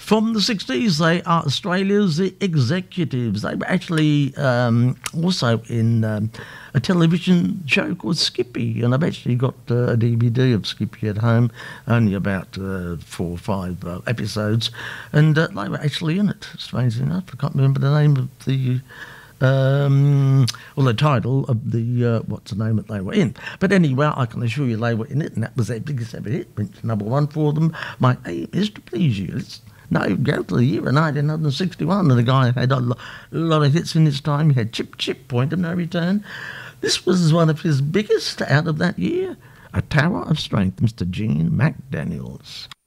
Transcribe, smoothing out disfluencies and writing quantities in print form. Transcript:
From the 60s, they are Australia's The Executives. They were actually also in a television show called Skippy, and I've actually got a DVD of Skippy at home, only about 4 or 5 episodes, and they were actually in it, strangely enough. I can't remember the name of the... the title of the what's the name that they were in. But anyway, I can assure you they were in it, and that was their biggest ever hit, went to #1 for them. My aim is to please you. Go to the year of 1961, and the guy had a lot of hits in his time. He had Chip Chip, Point of No Return. This was one of his biggest out of that year. A Tower of Strength, Mr. Gene McDaniels.